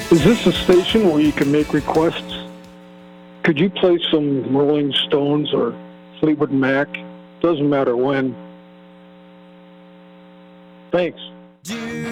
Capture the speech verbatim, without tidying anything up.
Is this a station where you can make requests? Could you play some Rolling Stones or Fleetwood Mac? Doesn't matter when. Thanks.